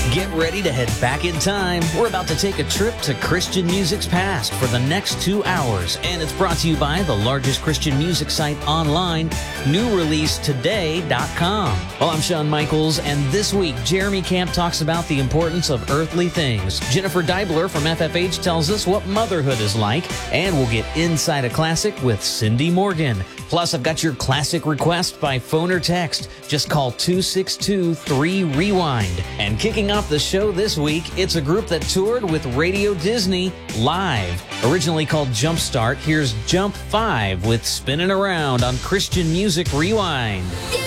Get ready to head back in time. We're about to take a trip to Christian music's past for the next 2 hours, and it's brought to you by the largest Christian music site online, newreleasetoday.com. Well, I'm Shawn Michaels, and this week, Jeremy Camp talks about the importance of earthly things. Jennifer Deibler from FFH tells us what motherhood is like, and we'll get inside a classic with Cindy Morgan. Plus, I've got your classic request by phone or text. Just call 262-3-REWIND. And kicking off the show this week, it's a group that toured with Radio Disney live. Originally called Jumpstart, here's Jump 5 with Spinning Around on Christian Music Rewind.